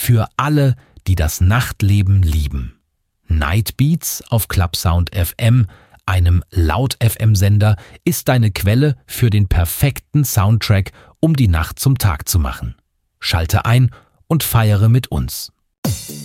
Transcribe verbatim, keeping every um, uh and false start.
Für alle, die das Nachtleben lieben. Nightbeats auf Clubsound F M, einem Laut-F M-Sender, ist deine Quelle für den perfekten Soundtrack, um die Nacht zum Tag zu machen. Schalte ein und feiere mit uns.